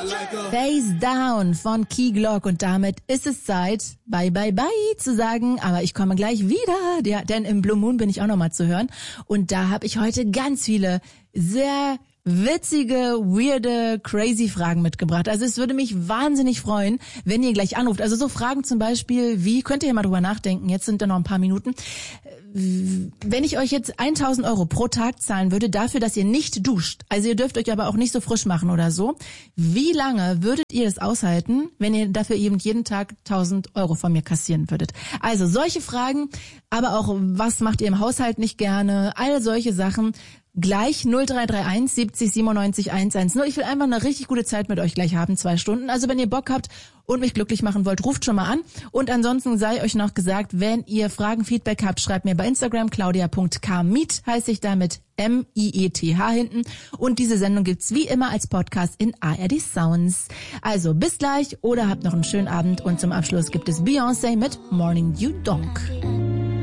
Face Down von Key Glock und damit ist es Zeit, bye bye bye zu sagen, aber ich komme gleich wieder, ja, denn im Blue Moon bin ich auch nochmal zu hören und da habe ich heute ganz viele sehr witzige, weirde, crazy Fragen mitgebracht. Also es würde mich wahnsinnig freuen, wenn ihr gleich anruft. Also so Fragen zum Beispiel, wie, könnt ihr mal drüber nachdenken, jetzt sind da noch ein paar Minuten. Wenn ich euch jetzt 1.000 € pro Tag zahlen würde dafür, dass ihr nicht duscht, also ihr dürft euch aber auch nicht so frisch machen oder so, wie lange würdet ihr es aushalten, wenn ihr dafür eben jeden Tag 1.000 € von mir kassieren würdet? Also solche Fragen, aber auch, was macht ihr im Haushalt nicht gerne, all solche Sachen. Gleich 0331 70 97 110. Ich will einfach eine richtig gute Zeit mit euch gleich haben, 2 Stunden. Also wenn ihr Bock habt und mich glücklich machen wollt, ruft schon mal an. Und ansonsten sei euch noch gesagt, wenn ihr Fragen, Feedback habt, schreibt mir bei Instagram, claudia.kmiet, heiße ich da mit M-I-E-T-H hinten. Und diese Sendung gibt's wie immer als Podcast in ARD Sounds. Also bis gleich oder habt noch einen schönen Abend. Und zum Abschluss gibt es Beyoncé mit Morning You Donk.